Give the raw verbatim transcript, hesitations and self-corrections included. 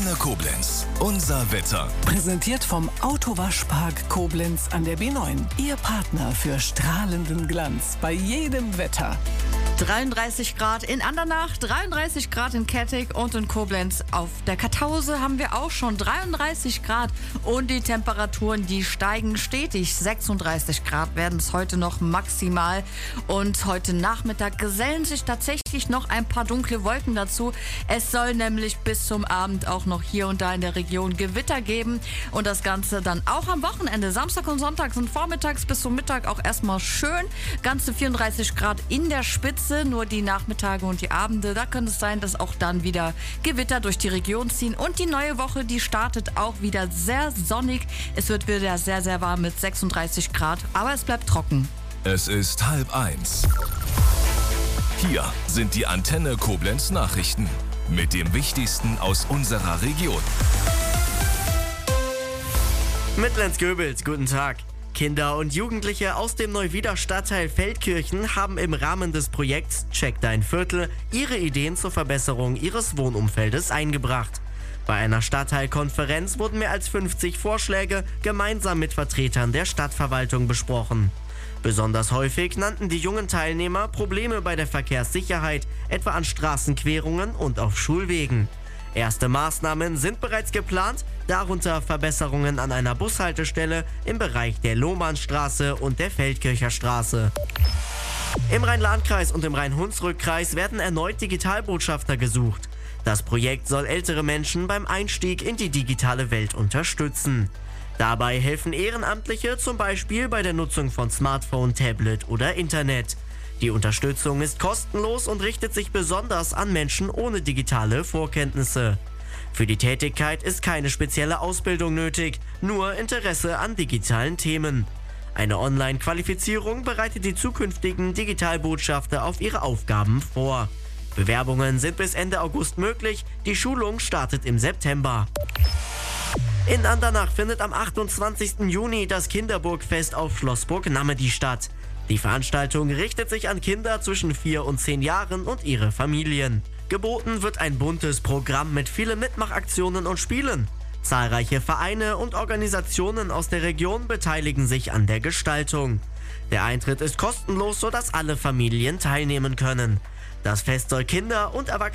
Antenne Koblenz. Unser Wetter. Präsentiert vom Autowaschpark Koblenz an der B neun. Ihr Partner für strahlenden Glanz bei jedem Wetter. dreiunddreißig Grad in Andernach, dreiunddreißig Grad in Kettig und in Koblenz. Auf der Kartause haben wir auch schon dreiunddreißig Grad und die Temperaturen, die steigen stetig. sechsunddreißig Grad werden es heute noch maximal und heute Nachmittag gesellen sich tatsächlich noch ein paar dunkle Wolken dazu. Es soll nämlich bis zum Abend auch noch hier und da in der Region Gewitter geben und das Ganze dann auch am Wochenende. Samstag und Sonntag sind vormittags bis zum Mittag auch erstmal schön. Ganze vierunddreißig Grad in der Spitze. Nur die Nachmittage und die Abende, da könnte es sein, dass auch dann wieder Gewitter durch die Region ziehen. Und die neue Woche, die startet auch wieder sehr sonnig. Es wird wieder sehr, sehr warm mit sechsunddreißig Grad, aber es bleibt trocken. Es ist halb eins. Hier sind die Antenne Koblenz Nachrichten mit dem Wichtigsten aus unserer Region. Mittlens-Göbels, guten Tag. Kinder und Jugendliche aus dem Neuwieder Stadtteil Feldkirchen haben im Rahmen des Projekts Check Dein Viertel ihre Ideen zur Verbesserung ihres Wohnumfeldes eingebracht. Bei einer Stadtteilkonferenz wurden mehr als fünfzig Vorschläge gemeinsam mit Vertretern der Stadtverwaltung besprochen. Besonders häufig nannten die jungen Teilnehmer Probleme bei der Verkehrssicherheit, etwa an Straßenquerungen und auf Schulwegen. Erste Maßnahmen sind bereits geplant, darunter Verbesserungen an einer Bushaltestelle im Bereich der Lohmannstraße und der Feldkircher Straße. Im Rhein-Lahn-Kreis und im Rhein-Hunsrück-Kreis werden erneut Digitalbotschafter gesucht. Das Projekt soll ältere Menschen beim Einstieg in die digitale Welt unterstützen. Dabei helfen Ehrenamtliche zum Beispiel bei der Nutzung von Smartphone, Tablet oder Internet. Die Unterstützung ist kostenlos und richtet sich besonders an Menschen ohne digitale Vorkenntnisse. Für die Tätigkeit ist keine spezielle Ausbildung nötig, nur Interesse an digitalen Themen. Eine Online-Qualifizierung bereitet die zukünftigen Digitalbotschafter auf ihre Aufgaben vor. Bewerbungen sind bis Ende August möglich, die Schulung startet im September. In Andernach findet am achtundzwanzigsten Juni das Kinderburgfest auf Schlossburg Nammedi statt. Die Veranstaltung richtet sich an Kinder zwischen vier und zehn Jahren und ihre Familien. Geboten wird ein buntes Programm mit vielen Mitmachaktionen und Spielen. Zahlreiche Vereine und Organisationen aus der Region beteiligen sich an der Gestaltung. Der Eintritt ist kostenlos, sodass alle Familien teilnehmen können. Das Fest soll Kinder und Erwachsene